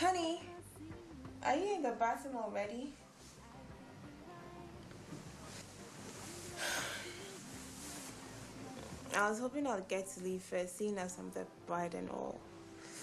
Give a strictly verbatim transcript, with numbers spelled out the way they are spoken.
Honey, are you in the bathroom already? I was hoping I'll get to leave first, seeing as I'm the bride and all.